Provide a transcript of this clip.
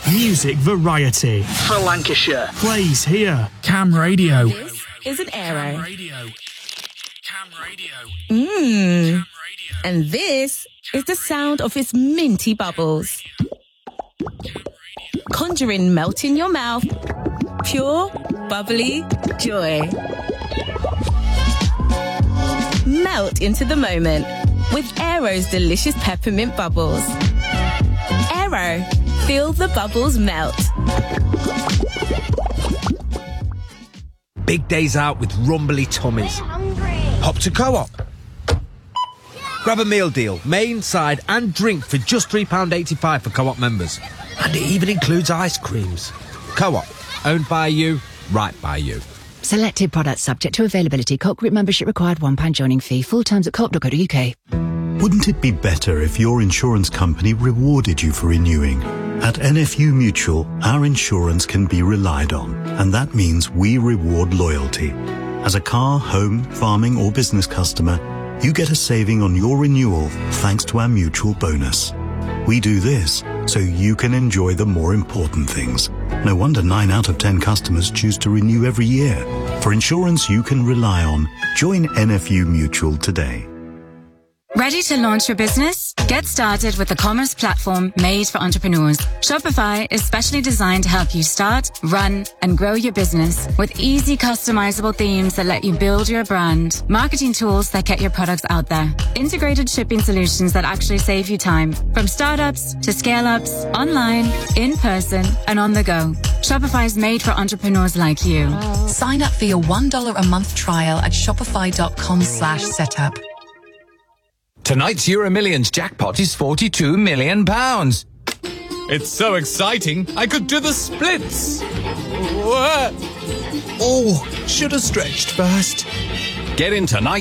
Music variety. For Lancashire. Plays here. Cam Radio. This is an Aero. Cam Radio. And this is the sound of its minty bubbles. Conjuring melt in your mouth. Pure, bubbly joy. Melt into the moment with Aero's delicious peppermint bubbles. Aero, feel the bubbles melt. Big days out with rumbly tummies. Hop to Co-op. Grab a meal deal, main, side and drink for just £3.85 for Co-op members. And it even includes ice creams. Co-op, owned by you, right by you. Selected products subject to availability. Co-op group membership required, £1 joining fee. Full terms at co-op.co.uk. Wouldn't it be better if your insurance company rewarded you for renewing? At NFU Mutual, our insurance can be relied on, and that means we reward loyalty. As a car, home, farming or business customer, you get a saving on your renewal thanks to our mutual bonus. We do this so you can enjoy the more important things. No wonder 9 out of 10 customers choose to renew every year. For insurance you can rely on, join NFU Mutual today. Ready to launch your business? Get started with the commerce platform made for entrepreneurs. Shopify is specially designed to help you start, run, and grow your business with easy customizable themes that let you build your brand, marketing tools that get your products out there, integrated shipping solutions that actually save you time, from startups to scale-ups, online, in person, and on the go. Shopify is made for entrepreneurs like you. Sign up for your $1 a month trial at shopify.com/setup. Tonight's Euro Millions jackpot is £42 million. It's so exciting, I could do the splits. Oh, should have stretched first. Get in tonight.